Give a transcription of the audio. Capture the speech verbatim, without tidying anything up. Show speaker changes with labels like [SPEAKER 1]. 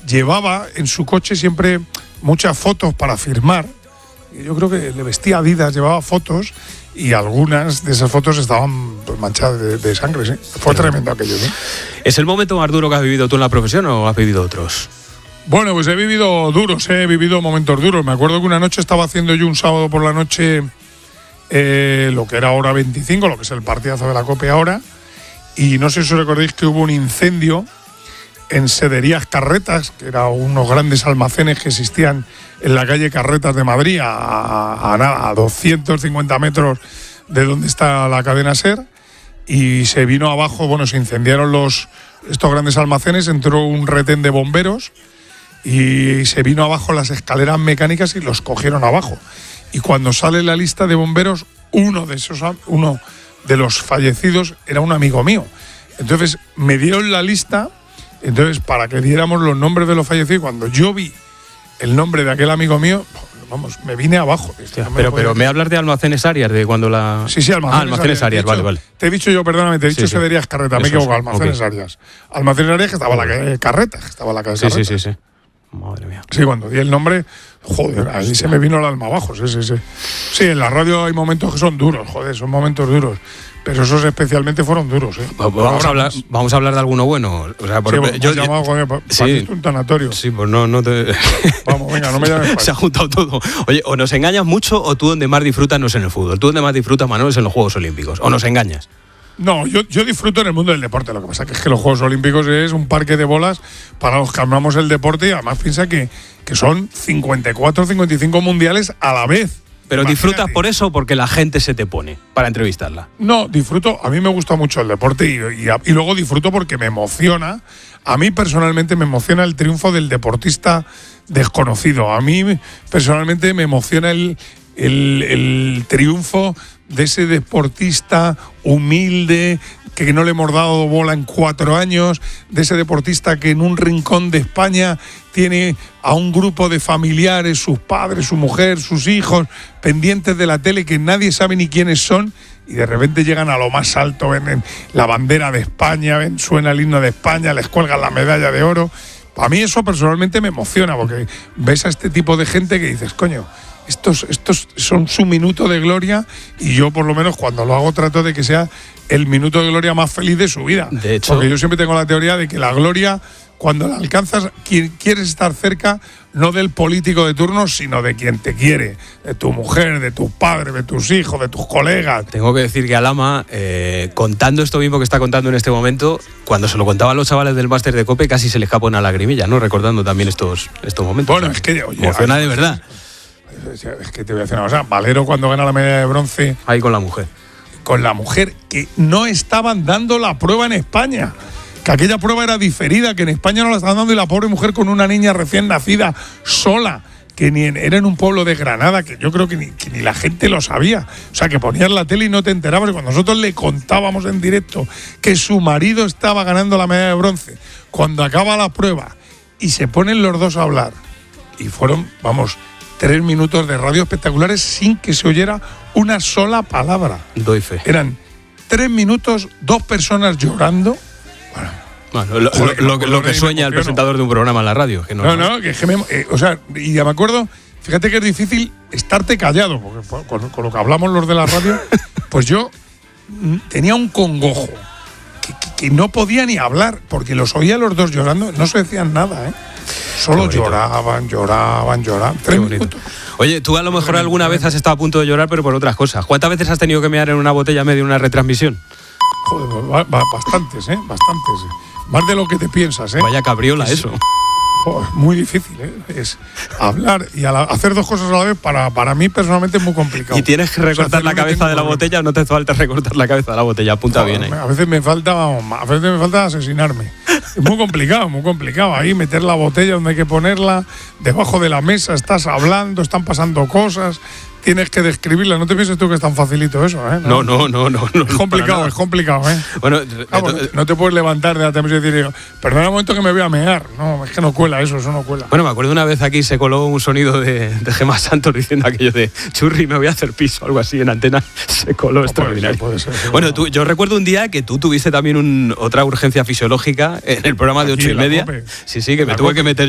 [SPEAKER 1] llevaba en su coche siempre muchas fotos para firmar. Yo creo que le vestía Adidas, llevaba fotos y algunas de esas fotos estaban pues, manchadas de, de sangre. ¿Sí? Fue Pero, tremendo aquello. ¿Sí?
[SPEAKER 2] ¿Es el momento más duro que has vivido tú en la profesión o has vivido otros?
[SPEAKER 1] Bueno, pues he vivido duros, ¿eh? he vivido momentos duros. Me acuerdo que una noche estaba haciendo yo un sábado por la noche eh, lo que era hora veinticinco, lo que es el partidazo de la COPE ahora. Y no sé si os recordáis que hubo un incendio en Sederías Carretas, que eran unos grandes almacenes que existían en la calle Carretas de Madrid, a, a, a doscientos cincuenta metros de donde está la cadena SER, y se vino abajo, bueno, se incendiaron los, estos grandes almacenes, entró un retén de bomberos y se vino abajo las escaleras mecánicas y los cogieron abajo. Y cuando sale la lista de bomberos, uno de esos, uno de los fallecidos era un amigo mío. Entonces me dieron la lista. Entonces, para que diéramos los nombres de los fallecidos, cuando yo vi el nombre de aquel amigo mío, vamos, me vine abajo.
[SPEAKER 2] Hostia, no me pero pero me hablas de Almacenes Arias, de cuando la...
[SPEAKER 1] Sí, sí, Almacenes,
[SPEAKER 2] ah, Almacenes Arias,
[SPEAKER 1] dicho,
[SPEAKER 2] vale, vale.
[SPEAKER 1] Te he dicho yo, perdóname, te he dicho sí, Sederías sí. Carretas, me he equivocado, Almacenes okay. Arias. Almacenes Arias, que estaba okay. la calle Carretas, que estaba la calle
[SPEAKER 2] sí,
[SPEAKER 1] Carretas.
[SPEAKER 2] Sí, sí, sí. Madre mía.
[SPEAKER 1] Sí, cuando di el nombre, joder, ahí se me vino el alma abajo, sí, sí, sí. Sí, en la radio hay momentos que son duros, joder, son momentos duros. Pero esos especialmente fueron duros, ¿eh?
[SPEAKER 2] Vamos a hablar, vamos a hablar de alguno bueno. O sea, por,
[SPEAKER 1] sí, pues, yo, yo llamado, joder,
[SPEAKER 2] sí,
[SPEAKER 1] un tanatorio.
[SPEAKER 2] Sí, pues no, no te.
[SPEAKER 1] Vamos, venga, no me llames.
[SPEAKER 2] Se ha juntado todo. Oye, o nos engañas mucho o tú donde más disfrutas no es en el fútbol. Tú donde más disfrutas, Manolo, es en los Juegos Olímpicos. O nos engañas.
[SPEAKER 1] No, yo, yo disfruto en el mundo del deporte. Lo que pasa es que los Juegos Olímpicos es un parque de bolas para los que amamos el deporte y además piensa que, que son cincuenta y cuatro, cincuenta y cinco mundiales a la vez.
[SPEAKER 2] Pero imagínate. ¿Disfrutas por eso o porque la gente se te pone para entrevistarla?
[SPEAKER 1] No, disfruto. A mí me gusta mucho el deporte y, y, y luego disfruto porque me emociona. A mí personalmente me emociona el triunfo del deportista desconocido. A mí personalmente me emociona el, el, el triunfo de ese deportista humilde que no le hemos dado bola en cuatro años, de ese deportista que en un rincón de España tiene a un grupo de familiares, sus padres, su mujer, sus hijos, pendientes de la tele que nadie sabe ni quiénes son y de repente llegan a lo más alto, ven, ven la bandera de España, ven, suena el himno de España, les cuelgan la medalla de oro. A mí eso personalmente me emociona porque ves a este tipo de gente que dices, coño, Estos, estos son su minuto de gloria y yo por lo menos cuando lo hago trato de que sea el minuto de gloria más feliz de su vida.
[SPEAKER 2] De hecho,
[SPEAKER 1] porque yo siempre tengo la teoría de que la gloria, cuando la alcanzas, quieres estar cerca no del político de turno, sino de quien te quiere, de tu mujer, de tus padres, de tus hijos, de tus colegas.
[SPEAKER 2] Tengo que decir que a Lama, eh, contando esto mismo que está contando en este momento, cuando se lo contaban los chavales del máster de COPE, casi se le escapa una lagrimilla, ¿no? Recordando también estos, estos momentos.
[SPEAKER 1] Bueno, es que oye,
[SPEAKER 2] emociona de verdad.
[SPEAKER 1] Es que te voy a decir una cosa, Valero cuando gana la medalla de bronce...
[SPEAKER 2] Ahí con la mujer.
[SPEAKER 1] Con la mujer, que no estaban dando la prueba en España. Que aquella prueba era diferida, que en España no la estaban dando y la pobre mujer con una niña recién nacida, sola, que ni en, era en un pueblo de Granada, que yo creo que ni, que ni la gente lo sabía. O sea, que ponías la tele y no te enterabas. Y cuando nosotros le contábamos en directo que su marido estaba ganando la medalla de bronce, cuando acaba la prueba y se ponen los dos a hablar, y fueron, vamos... tres minutos de radio espectaculares sin que se oyera una sola palabra.
[SPEAKER 2] Doy fe.
[SPEAKER 1] Eran tres minutos, dos personas llorando.
[SPEAKER 2] Bueno, bueno lo, joder, lo, lo, lo que sueña el presentador de un programa en la radio. Que no,
[SPEAKER 1] no, no, que, que me, eh, o sea, y ya me acuerdo, fíjate que es difícil estarte callado, porque con, con lo que hablamos los de la radio, pues yo tenía un congojo, que, que, que no podía ni hablar, porque los oía los dos llorando, no se decían nada, ¿eh? Solo lloraban, lloraban, lloraban. Tres minutos.
[SPEAKER 2] Oye, tú a lo mejor alguna vez has estado a punto de llorar, pero por otras cosas. ¿Cuántas veces has tenido que mear en una botella medio de una retransmisión?
[SPEAKER 1] Joder, bastantes, ¿eh? Bastantes. Más de lo que te piensas, ¿eh?
[SPEAKER 2] Vaya cabriola es, eso.
[SPEAKER 1] Joder, muy difícil, ¿eh? Es hablar y a la, hacer dos cosas a la vez para, para mí personalmente es muy complicado.
[SPEAKER 2] ¿Y tienes que recortar o sea, la cabeza de la botella o no te hace falta recortar la cabeza de la botella? Apunta
[SPEAKER 1] Joder,
[SPEAKER 2] bien, ¿eh?
[SPEAKER 1] A veces me falta, a veces me falta asesinarme. Es muy complicado, muy complicado. Ahí meter la botella donde hay que ponerla, debajo de la mesa, estás hablando, están pasando cosas, tienes que describirla. No te pienses tú que es tan facilito eso, ¿eh?
[SPEAKER 2] No, no, no, no. no
[SPEAKER 1] es complicado, es complicado, ¿eh?
[SPEAKER 2] Bueno,
[SPEAKER 1] ah, bueno, no te puedes levantar de la mesa y decir, perdona un momento que me voy a mear. No, es que no cuela eso, eso no cuela.
[SPEAKER 2] Bueno, me acuerdo una vez aquí se coló un sonido de, de Gemma Santos diciendo aquello de churri, me voy a hacer piso, algo así en antena. Se coló no, extraordinario.
[SPEAKER 1] Puede ser, puede ser,
[SPEAKER 2] bueno, tú, yo recuerdo un día que tú tuviste también un, otra urgencia fisiológica en el programa de ocho y media. Cope. Sí, sí, que me tuve que meter